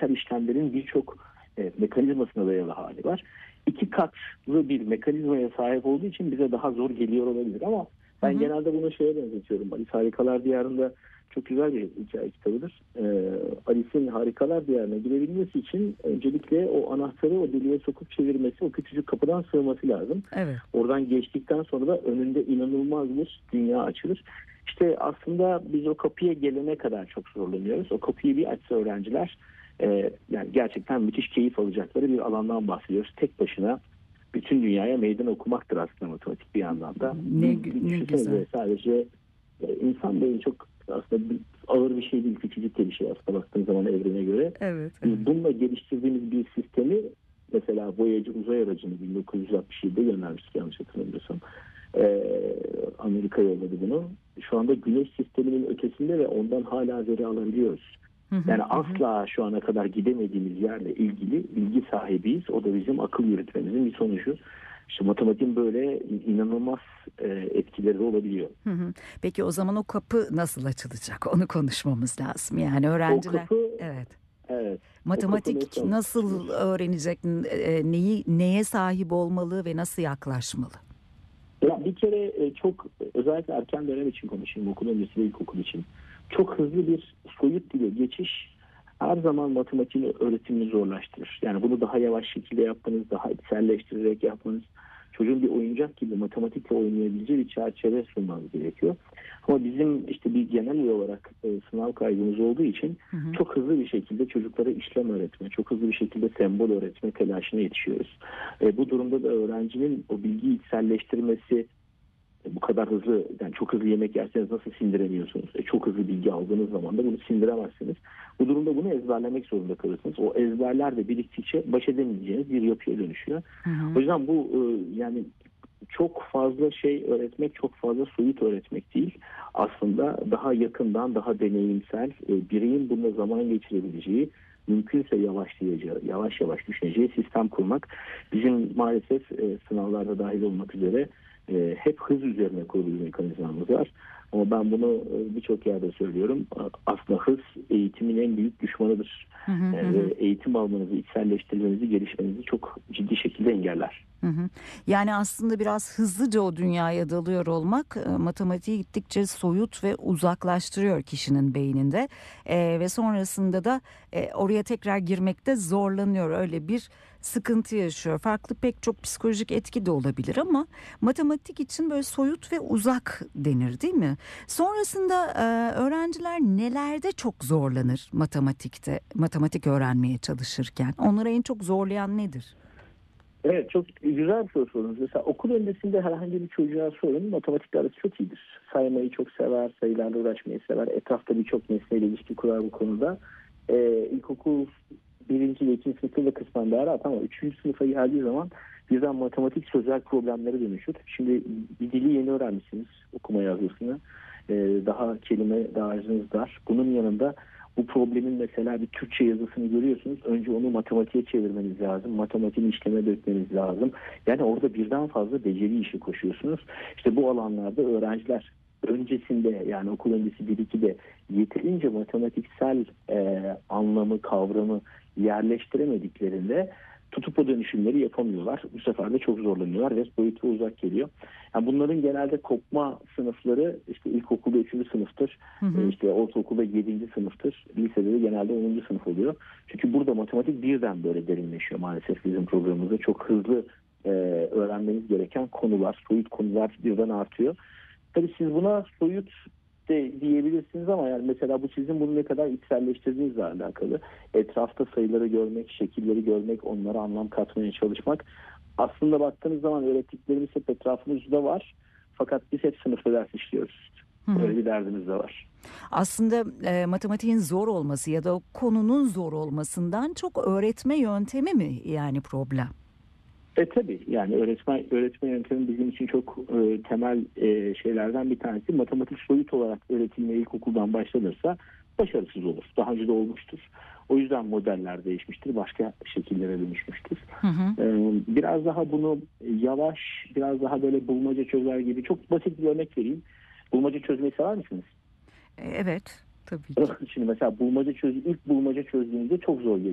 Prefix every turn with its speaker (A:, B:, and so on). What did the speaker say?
A: matematiksel işlemlerin birçok mekanizmasına dayalı hali var. 2 katlı bir mekanizmaya sahip olduğu için bize daha zor geliyor olabilir ama ben genelde bunu şeye benzetiyorum. Alice Harikalar Diyarı'nda çok güzel bir hikaye kitabıdır. Alice'in Harikalar Diyarı'na girebilmesi için öncelikle o anahtarı o deliğe sokup çevirmesi, o küçücük kapıdan sığması lazım.
B: Evet.
A: Oradan geçtikten sonra da önünde inanılmaz bir dünya açılır. İşte aslında biz o kapıya gelene kadar çok zorlanıyoruz. O kapıyı bir açsa öğrenciler yani gerçekten müthiş keyif alacakları bir alandan bahsediyoruz. Tek başına bütün dünyaya meydan okumaktır aslında matematik bir yandan da.
B: Ne güzel.
A: Sadece insan beyni çok aslında ağır bir şey değil, küçücük bir şey aslında baktığın zaman evrene göre.
B: Evet.
A: Biz bununla geliştirdiğimiz bir sistemi, mesela Voyager uzay aracını 1967'de göndermiştik yanlış hatırlamıyorsam. Amerika yolladı bunu. Şu anda Güneş sisteminin ötesinde ve ondan hala veri alabiliyoruz. Yani asla şu ana kadar gidemediğimiz yerle ilgili bilgi sahibiyiz. O da bizim akıl yürütmemizin bir sonucu. İşte matematiğin böyle inanılmaz etkileri de olabiliyor.
B: Peki o zaman o kapı nasıl açılacak? Onu konuşmamız lazım. Yani öğrenciler.
A: O kapı,
B: evet.
A: Evet.
B: Matematik nasıl öğrenecek? Neye sahip olmalı ve nasıl yaklaşmalı?
A: Ya bir kere çok özellikle erken dönem için konuşayım, okul öncesi ve ilkokul için. Çok hızlı bir soyut dile geçiş her zaman matematiğin öğretimini zorlaştırır. Yani bunu daha yavaş şekilde yapmanız, daha içselleştirerek yapmanız, çocuğun bir oyuncak gibi matematikle oynayabileceği bir çerçeve sunmanız gerekiyor. Ama bizim işte bir genel olarak sınav kaygımız olduğu için çok hızlı bir şekilde çocuklara işlem öğretme, çok hızlı bir şekilde sembol öğretme telaşına yetişiyoruz. Bu durumda da öğrencinin o bilgiyi içselleştirmesi bu kadar hızlı, yani çok hızlı yemek yerseniz nasıl sindiremiyorsunuz? Çok hızlı bilgi aldığınız zaman da bunu sindiremezsiniz. Bu durumda bunu ezberlemek zorunda kalırsınız. O ezberler de biriktikçe baş edemeyeceğiniz bir yapıya dönüşüyor. O yüzden bu yani çok fazla şey öğretmek, çok fazla soyut öğretmek değil. Aslında daha yakından, daha deneyimsel, bireyin bununla zaman geçirebileceği, mümkünse yavaşlayacağı, yavaş yavaş düşüneceği sistem kurmak. Bizim maalesef sınavlarda dahil olmak üzere hep hız üzerine kurulu bir mekanizmamız var. Ama ben bunu birçok yerde söylüyorum. Aslında hız eğitimin en büyük düşmanıdır. Eğitim almanızı, içselleştirmenizi, gelişmenizi çok ciddi şekilde engeller.
B: Yani aslında biraz hızlıca o dünyaya dalıyor olmak matematiği gittikçe soyut ve uzaklaştırıyor kişinin beyninde ve sonrasında da oraya tekrar girmekte zorlanıyor, öyle bir sıkıntı yaşıyor. Farklı pek çok psikolojik etki de olabilir ama matematik için böyle soyut ve uzak denir, değil mi? Sonrasında öğrenciler nelerde çok zorlanır matematikte, matematik öğrenmeye çalışırken? Onları en çok zorlayan nedir?
A: Evet, çok güzel bir soru sordunuz. Mesela okul öncesinde herhangi bir çocuğa sorun, matematikle arası çok iyidir. Saymayı çok sever, sayılarla uğraşmayı sever. Etrafta birçok nesneyle ilişki kurar bu konuda. İlkokul 1. ve 2. sınıfta da kısmen daha rahat ama 3. sınıfa geldiği zaman birden matematik sözel problemlere dönüşür. Şimdi bir dili yeni öğrenmişsiniz, okuma yazmasını. Daha kelime dağarcığınız dar. Bunun yanında bu problemin mesela bir Türkçe yazısını görüyorsunuz. Önce onu matematiğe çevirmeniz lazım. Matematiğin işleme dökmeniz lazım. Yani orada birden fazla beceri işi koşuyorsunuz. İşte bu alanlarda öğrenciler öncesinde, yani okul öncesi 1-2'de yeterince matematiksel anlamı, kavramı yerleştiremediklerinde tutup o dönüşümleri yapamıyorlar. Bu sefer de çok zorlanıyorlar ve boyutu uzak geliyor. Yani bunların genelde kopma sınıfları işte ilkokulda 3. sınıftır. İşte ortaokulda 7. sınıftır. Lisede de genelde 10. sınıf oluyor. Çünkü burada matematik birden böyle derinleşiyor maalesef bizim programımızda. Çok hızlı öğrenmeniz gereken konular, soyut konular birden artıyor. Tabii siz buna soyut de diyebilirsiniz ama yani mesela bu sizin bunu ne kadar içselleştirdiğinizle alakalı. Etrafta sayıları görmek, şekilleri görmek, onlara anlam katmaya çalışmak. Aslında baktığınız zaman öğrettiklerimiz hep etrafımızda var. Fakat biz hep sınıfta ders işliyoruz. Böyle bir derdimiz de var.
B: Aslında matematiğin zor olması ya da konunun zor olmasından çok öğretme yöntemi mi yani problem?
A: Tabii yani öğretme yöntemi bizim için çok temel şeylerden bir tanesi. Matematik soyut olarak öğretilmeye ilkokuldan başlanırsa başarısız olur. Daha önce de olmuştur. O yüzden modeller değişmiştir. Başka şekillere dönüşmüştür. Biraz daha bunu yavaş, biraz daha böyle bulmaca çözer gibi çok basit bir örnek vereyim. Bulmaca çözmeyi sever misiniz?
B: Evet, tabii ki.
A: Şimdi mesela ilk bulmaca çözdüğünüzde çok zor geliyor.